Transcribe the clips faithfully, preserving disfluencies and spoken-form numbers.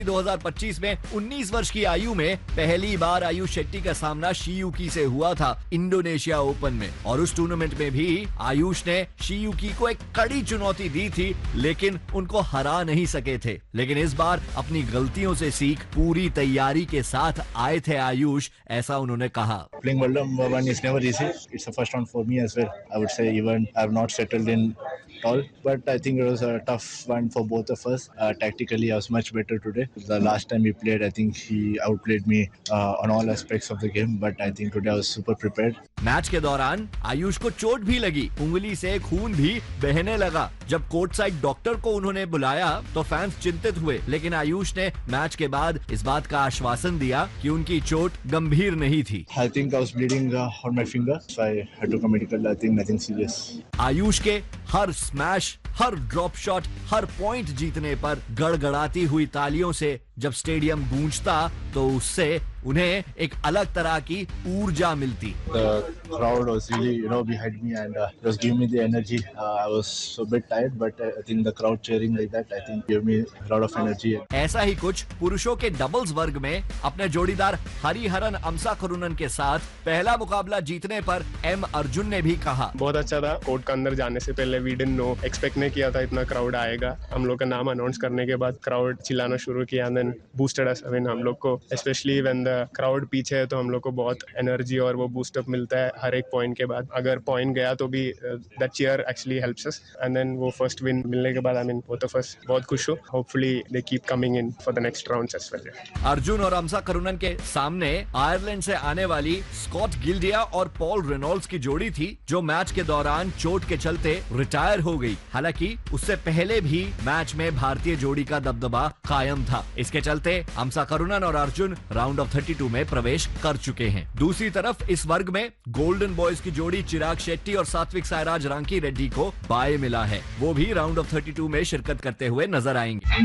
दो हज़ार पच्चीस में उन्नीस वर्ष की आयु में पहली बार आयुष शेट्टी का सामना शियुकी से हुआ था इंडोनेशिया ओपन में, और उस टूर्नामेंट में भी आयुष ने शियुकी को एक कड़ी चुनौती दी थी, लेकिन उनको हरा नहीं सके थे। लेकिन इस बार अपनी गलतियों से सीख पूरी तैयारी के साथ आए थे आयुष, ऐसा उन्होंने कहा। Playing world number one is never easy. It's a first round for me as well. I would say even I have not settled in all, but I think it was a tough one for both of us. Uh, tactically, I was much better today. The last time we played, I think he outplayed me uh, on all aspects of the game, but I think today I was super prepared. Match के दौरान आयुष को चोट भी लगी, उंगली से खून भी बहने लगा। जब कोर्ट साइड डॉक्टर को उन्होंने बुलाया तो फैंस चिंतित हुए, लेकिन आयुष ने मैच के बाद इस बात का आश्वासन दिया कि उनकी चोट गंभीर नहीं थी। I think I was bleeding uh, on my finger, so I had to come medical. I think nothing serious. Ayush के हर स्मैश, हर ड्रॉप शॉट, हर पॉइंट जीतने पर गड़गड़ाती हुई तालियों से जब स्टेडियम गूंजता तो उससे उन्हें एक अलग तरह की ऊर्जा मिलती। The crowd was really, you know, behind me and uh, it was giving me the energy. Uh, I was a bit tired, but I think the crowd cheering like that, I think gave me a lot of energy. ऐसा ही कुछ पुरुषों के doubles वर्ग में अपने जोड़ीदार हरिहरन अमसाकरुणन के साथ पहला मुकाबला जीतने पर एम अर्जुन ने भी कहा, बहुत अच्छा था। कोर्ट के अंदर जाने से पहले वी डिडंट नो, एक्सपेक्ट नहीं किया था इतना क्राउड आएगा। हम लोग का नाम अनाउंस करने के बाद क्राउड चिल्लाना शुरू किया, then boosted us. I mean हम लोग को स्पेशली व्हेन द क्राउड पीछे है तो हम लोग को बहुत एनर्जी और वो बूस्टअप मिलता है हर एक पॉइंट के बाद। अगर पॉइंट गया तो भी that cheer actually helps us, and then वो फर्स्ट विन मिलने के बाद I mean both of us बहुत खुश हो। Hopefully they keep coming in for the next rounds as well. Arjun और अमसाकरुणन के सामने आयरलैंड से आने वाली स्कॉट गिल्डिया और पॉल रेनॉल्ड्स की जोड़ी थी, जो मैच के दौरान चोट के चलते रिटायर हो गई। हालांकि उससे पहले भी मैच में भारतीय जोड़ी का दबदबा कायम था। इसके चलते अमसाकरुणन और अर्जुन राउंड ऑफ बत्तीस में प्रवेश कर चुके हैं। दूसरी तरफ इस वर्ग में गोल्डन बॉयज की जोड़ी चिराग शेट्टी और सात्विक साईराज रांकी रेड्डी को बाय मिला है। वो भी राउंड ऑफ बत्तीस में शिरकत करते हुए नजर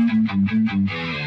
आएंगे।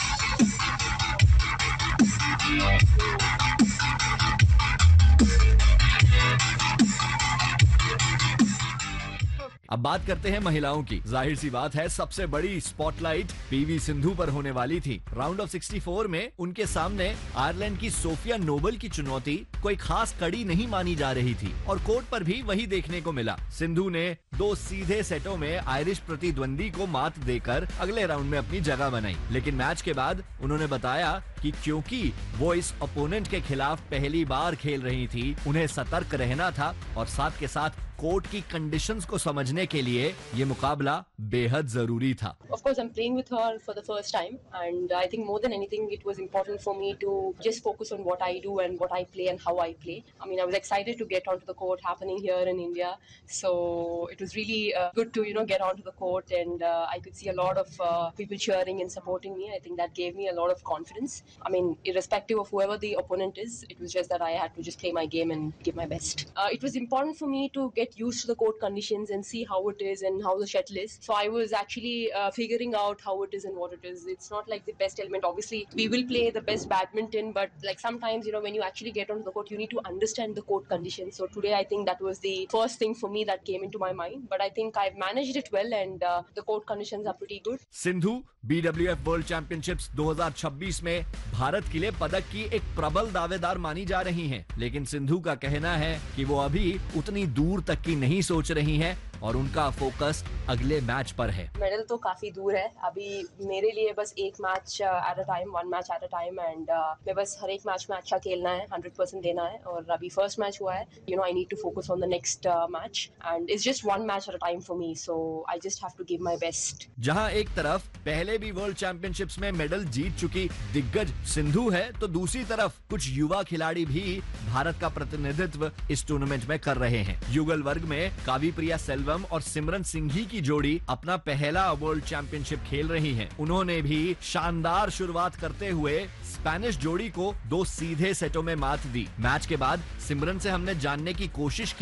अब बात करते हैं महिलाओं की। जाहिर सी बात है सबसे बड़ी स्पॉटलाइट पीवी सिंधु पर होने वाली थी। राउंड ऑफ चौंसठ में उनके सामने आयरलैंड की सोफिया नोबल की चुनौती कोई खास कड़ी नहीं मानी जा रही थी, और कोर्ट पर भी वही देखने को मिला। सिंधु ने दो सीधे सेटों में आयरिश प्रतिद्वंदी को मात देकर अगले राउंड में अपनी जगह बनाई, लेकिन मैच के बाद उन्होंने बताया कि क्योंकि वो इस ओपोनेंट के खिलाफ पहली बार खेल रही थी, उन्हें सतर्क रहना था और साथ के साथ कोर्ट की कंडीशंस को समझने के लिए ये मुकाबला बेहद जरूरी था। Of course, I'm playing with her for the first time, and I think more than anything, it was important for me to just focus on what I do and what I play and how I play. I mean, I was excited to get onto the court happening here in India, so it was really uh, good to you know get onto the court, and uh, I could see a lot of uh, people cheering and supporting me. I think that gave me a lot of confidence. I mean, irrespective of whoever the opponent is, it was just that I had to just play my game and give my best. Uh, it was important for me to get used to the court conditions and see how it is and how the shuttle is. So I was actually uh, figuring out how it is and what it is. It's not like the best element. Obviously, we will play the best badminton, but like sometimes, you know, when you actually get onto the court, you need to understand the court conditions. So today, I think that was the first thing for me that came into my mind. But I think I've managed it well, and uh, the court conditions are pretty good. Sindhu B W F world championships दो हज़ार छब्बीस में भारत के लिए पदक की एक प्रबल दावेदार मानी जा रही हैं, लेकिन सिंधु का कहना है कि वो अभी उतनी दूर तक की नहीं सोच रही हैं और उनका फोकस अगले मैच पर है। मेडल तो काफी दूर है। अभी मेरे लिए बस एक match at a time, one match at a time, and मैं बस हर एक मैच में अच्छा खेलना है, हंड्रेड परसेंट देना है। और अभी फर्स्ट मैच हुआ है, you know I need to focus on the next match, and it's just one match at a time for me, so I just have to give my best. जहां एक तरफ पहले भी वर्ल्ड चैंपियनशिप्स में medal जीत चुकी दिग्गज सिंधु है, तो दूसरी तरफ कुछ युवा खिलाड़ी भी भारत का प्रतिनिधित्व इस टूर्नामेंट में कर रहे हैं। युगल वर्ग में कावी प्रिया सेल्वम और सिमरन सिंघी की जोड़ी अपना पहला वर्ल्ड चैंपियनशिप खेल रही हैं। उन्होंने भी शानदार शुरुआत करते हुए स्पेनिश जोड़ी को दो सीधे सेटों में मात दी। मैच के बाद सिमरन से हमने जानने की कोशिश की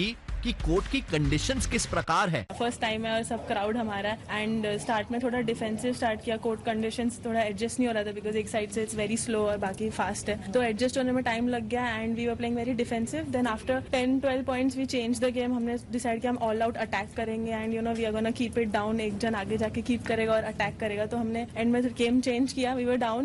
कि कोर्ट की कंडीशंस किस प्रकार है। फर्स्ट टाइम है और सब क्राउड हमारा एंड स्टार्ट में थोड़ा डिफेंसिव स्टार्ट किया, कोर्ट कंडीशंस थोड़ा एडजस्ट नहीं हो रहा था बिकॉज एक साइड से इट्स वेरी स्लो और बाकी फास्ट है, तो एडजस्ट होने में टाइम लग गया and we were playing very defensive. Then after ten twelve points we change the game, हमने डिसाइड किया हम ऑल आउट अटैक करेंगे and you know we are gonna keep it down, एक जन आगे जाके कीप करेगा और अटैक करेगा, तो हमने एंड में गेम चेंज किया, वी वर डाउन